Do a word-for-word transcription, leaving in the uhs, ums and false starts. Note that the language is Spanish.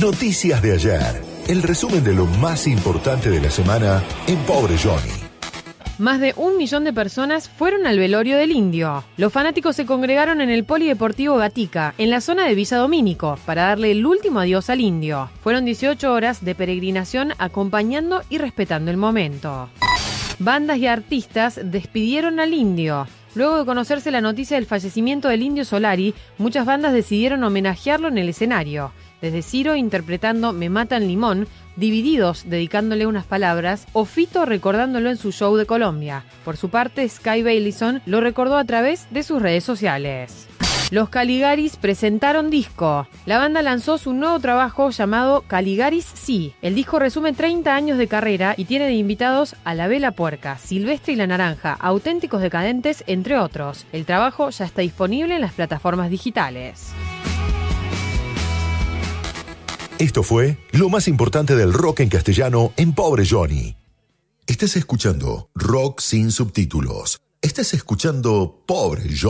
Noticias de ayer. El resumen de lo más importante de la semana en Pobre Johnny. Más de un millón de personas fueron al velorio del Indio. Los fanáticos se congregaron en el Polideportivo Gatica, en la zona de Villa Domínico, para darle el último adiós al Indio. Fueron dieciocho horas de peregrinación acompañando y respetando el momento. Bandas y artistas despidieron al Indio. Luego de conocerse la noticia del fallecimiento del Indio Solari, muchas bandas decidieron homenajearlo en el escenario. Desde Ciro interpretando Me Matan Limón, Divididos dedicándole unas palabras, o Fito recordándolo en su show de Colombia. Por su parte, Sky Bailison lo recordó a través de sus redes sociales. Los Caligaris presentaron disco. La banda lanzó su nuevo trabajo llamado Caligaris Sí. El disco resume treinta años de carrera y tiene de invitados a La Vela Puerca, Silvestre y La Naranja, Auténticos Decadentes, entre otros. El trabajo ya está disponible en las plataformas digitales. Esto fue lo más importante del rock en castellano en Pobre Johnny. Estás escuchando Rock sin subtítulos. Estás escuchando Pobre Johnny.